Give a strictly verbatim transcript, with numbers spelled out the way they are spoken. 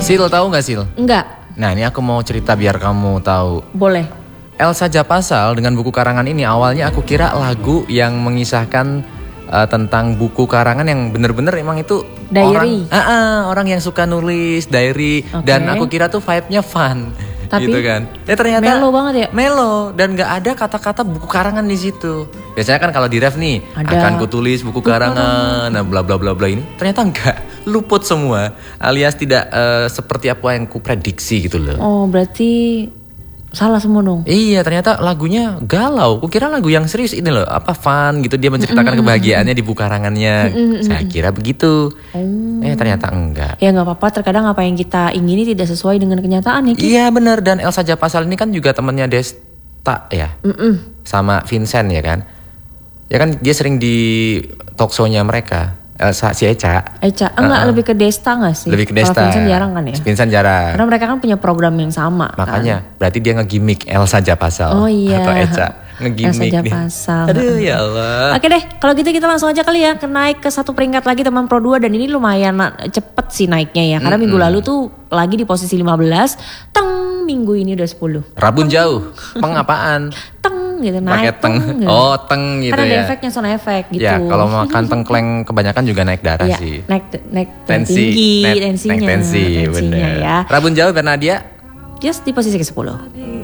Sil, tahu nggak Sil? Enggak. Nah ini aku mau cerita biar kamu tahu. Boleh. Elsa Japasal dengan buku karangan ini awalnya aku kira lagu yang mengisahkan uh, tentang buku karangan yang bener-bener emang itu diary. Orang, uh, uh, orang yang suka nulis diary okay. Dan aku kira tuh vibe-nya fun. Tapi gitu kan. Ya ternyata melo banget ya. Melo dan nggak ada kata-kata buku karangan di situ. Biasanya kan kalau di ref nih ada. Akan kutulis buku karangan, nah bla bla bla bla ini. Ternyata enggak, luput semua. Alias tidak uh, seperti apa yang kuprediksi gitu loh. Oh, berarti salah semua dong. Iya, ternyata lagunya galau. Kukira lagu yang serius ini loh, apa fun gitu, dia menceritakan mm-hmm. kebahagiaannya di buku karangannya. Mm-hmm. Saya kira begitu. Oh. Eh ternyata enggak. Ya nggak apa-apa, terkadang apa yang kita ingini tidak sesuai dengan kenyataan ya. Iya benar, dan Elsa Japasal ini kan juga temannya Desta ya. Mm-mm. Sama Vincent ya kan. Ya kan dia sering di talk show-nya mereka. Elsa, si Eca. Eca, enggak uh-uh. lebih ke Desta gak sih? Lebih ke Desta. Kalau Vincent jarang kan ya? Vincent jarang. Karena mereka kan punya program yang sama. Makanya, kan? berarti dia nge-gimmick Elsa Japasal. Oh iya. Atau Eca. Nge-gimmick Elsa Japasal. Aduh ya Allah. Oke deh, kalau gitu kita langsung aja kali ya. Naik ke satu peringkat lagi teman Pro dua. Dan ini lumayan cepet sih naiknya ya. Karena mm-hmm. minggu lalu tuh lagi di posisi lima belas. Teng, minggu ini udah sepuluh. Rabun jauh. Pengapaan? Teng gitu, naik teng. Gitu. Oh teng gitu. Karena ya. ada efeknya, sound efek gitu. Ya kalau makan tengkleng kebanyakan juga naik darah ya, sih. Naik, naik tensi, tinggi naik, tensinya. Naik tensi, tensinya bener. ya. Rabun jauh Bernadia? Just di posisi ke sepuluh.